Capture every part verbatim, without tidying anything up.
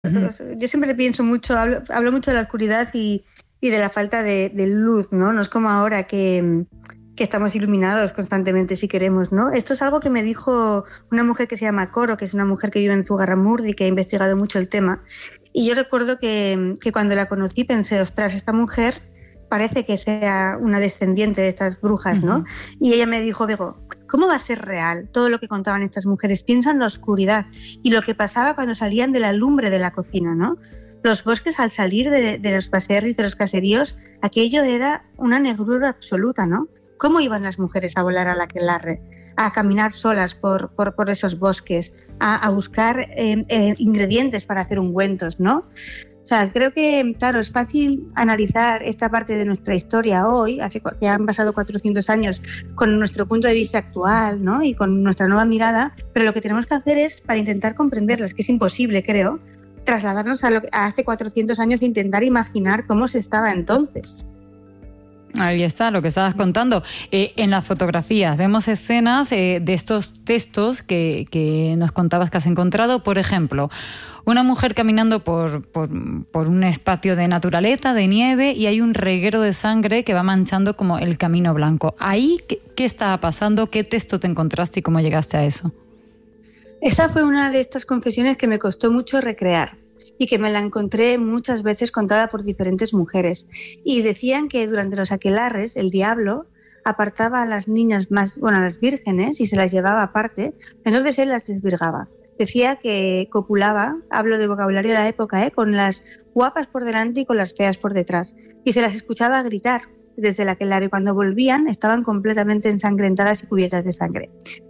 Uh-huh. Yo siempre pienso mucho, hablo, hablo mucho de la oscuridad y, y de la falta de, de luz, ¿no? No es como ahora que, que estamos iluminados constantemente si queremos, ¿no? Esto es algo que me dijo una mujer que se llama Coro, que es una mujer que vive en Zugarramurdi, que ha investigado mucho el tema. Y yo recuerdo que, que cuando la conocí pensé, ostras, esta mujer parece que sea una descendiente de estas brujas, ¿no? Uh-huh. Y ella me dijo, Bego, ¿cómo va a ser real todo lo que contaban estas mujeres? Piensa en la oscuridad y lo que pasaba cuando salían de la lumbre de la cocina, ¿no? Los bosques al salir de, de los paserris, de los caseríos, aquello era una negrura absoluta, ¿no? ¿Cómo iban las mujeres a volar a la aquelarre? A caminar solas por, por, por esos bosques, a, a buscar eh, eh, ingredientes para hacer ungüentos, ¿no? O sea, creo que, claro, es fácil analizar esta parte de nuestra historia hoy, hace que han pasado cuatrocientos años, con nuestro punto de vista actual, ¿no? Y con nuestra nueva mirada, pero lo que tenemos que hacer es, para intentar comprenderlas, que es imposible, creo, trasladarnos a, lo, a hace cuatrocientos años e intentar imaginar cómo se estaba entonces. Ahí está, lo que estabas contando. Eh, en las fotografías vemos escenas eh, de estos textos que, que nos contabas que has encontrado. Por ejemplo, una mujer caminando por, por, por un espacio de naturaleza, de nieve, y hay un reguero de sangre que va manchando como el camino blanco. Ahí, ¿qué, qué estaba pasando? ¿Qué texto te encontraste y cómo llegaste a eso? Esa fue una de estas confesiones que me costó mucho recrear y que me la encontré muchas veces contada por diferentes mujeres. Y decían que durante los aquelarres el diablo apartaba a las niñas más, bueno, a las vírgenes y se las llevaba aparte, entonces él las desvirgaba. Decía que copulaba, hablo de vocabulario de la época, ¿eh? con las guapas por delante y con las feas por detrás. Y se las escuchaba gritar desde el aquelarre y cuando volvían estaban completamente ensangrentadas y cubiertas de sangre.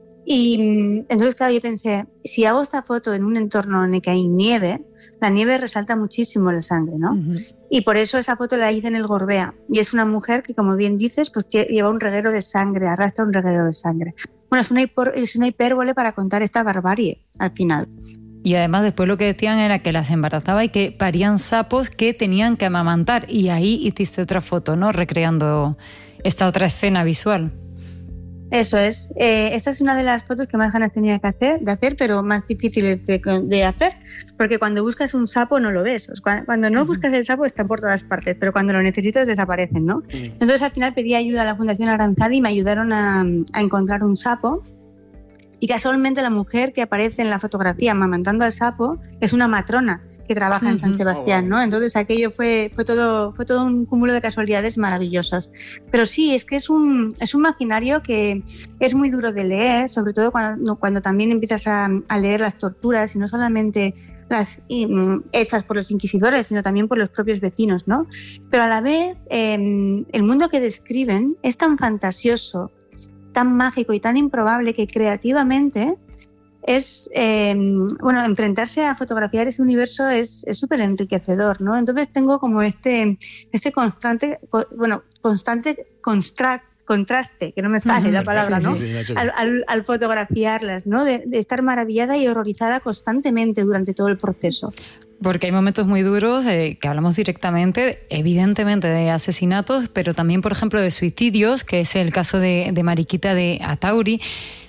Y entonces, claro, yo pensé, si hago esta foto en un entorno en el que hay nieve, la nieve resalta muchísimo la sangre, ¿no? Uh-huh. Y por eso esa foto la hice en el Gorbea. Y es una mujer que, como bien dices, pues lleva un reguero de sangre, arrastra un reguero de sangre. Bueno, es una, hiper, es una hipérbole para contar esta barbarie al final. Y además después lo que decían era que las embarazaba y que parían sapos que tenían que amamantar. Y ahí hiciste otra foto, ¿no? Recreando esta otra escena visual. Eso es. Eh, esta es una de las fotos que más ganas tenía que hacer, de hacer, pero más difíciles de, de hacer, porque cuando buscas un sapo no lo ves. Cuando, cuando no uh-huh. buscas el sapo está por todas partes, pero cuando lo necesitas desaparecen, ¿no? Uh-huh. Entonces al final pedí ayuda a la Fundación Aranzadi y me ayudaron a, a encontrar un sapo. Y casualmente la mujer que aparece en la fotografía amamantando al sapo es una matrona que trabaja en San Sebastián, ¿no? Entonces aquello fue, fue, todo, fue todo un cúmulo de casualidades maravillosas. Pero sí, es que es un, es un maquinario que es muy duro de leer, sobre todo cuando, cuando también empiezas a, a leer las torturas y no solamente las um, hechas por los inquisidores, sino también por los propios vecinos, ¿no? Pero a la vez, eh, el mundo que describen es tan fantasioso, tan mágico y tan improbable que creativamente es, eh, bueno, enfrentarse a fotografiar ese universo es súper enriquecedor, ¿no? Entonces tengo como este, este constante, bueno, constante constra, contraste, que no me sale uh-huh. la palabra, ¿no? Sí, sí, sí, al, al, al fotografiarlas, ¿no? De, de estar maravillada y horrorizada constantemente durante todo el proceso. Porque hay momentos muy duros eh, que hablamos directamente, evidentemente, de asesinatos, pero también, por ejemplo, de suicidios, que es el caso de, de Mariquita de Atauri.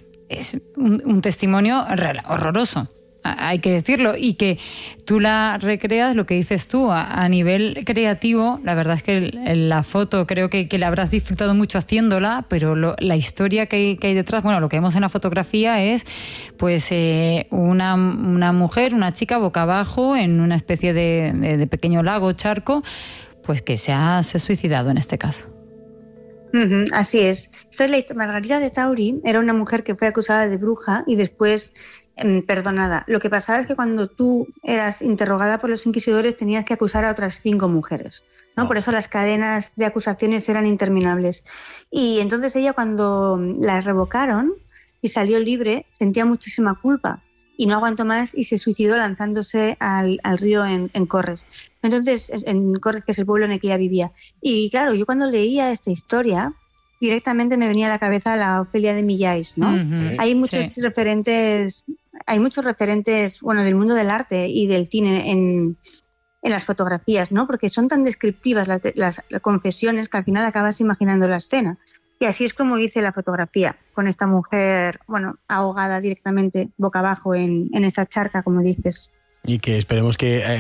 Es un, un testimonio horroroso, hay que decirlo, y que tú la recreas, lo que dices tú, a, a nivel creativo. La verdad es que el, la foto creo que, que la habrás disfrutado mucho haciéndola, pero lo, la historia que hay, que hay detrás, bueno, lo que vemos en la fotografía es pues eh, una, una mujer, una chica boca abajo en una especie de, de, de pequeño lago, charco, pues que se ha, se ha suicidado en este caso. Uh-huh, así es. Esta es la historia. Margarita de Tauri era una mujer que fue acusada de bruja y después eh, perdonada. Lo que pasaba es que cuando tú eras interrogada por los inquisidores tenías que acusar a otras cinco mujeres, ¿no? Oh. Por eso las cadenas de acusaciones eran interminables. Y entonces ella, cuando la revocaron y salió libre, sentía muchísima culpa y no aguantó más y se suicidó lanzándose al, al río en, en Corres. Entonces, en Corres, que es el pueblo en el que ella vivía. Y claro, yo cuando leía esta historia, directamente me venía a la cabeza la Ofelia de Millais, ¿no? Uh-huh. Hay muchos sí. referentes, hay muchos referentes, bueno, del mundo del arte y del cine en, en las fotografías, ¿no? Porque son tan descriptivas las, las, las confesiones que al final acabas imaginando la escena. Y así es como hice la fotografía, con esta mujer, bueno, ahogada directamente boca abajo en, en esta charca, como dices. y que esperemos que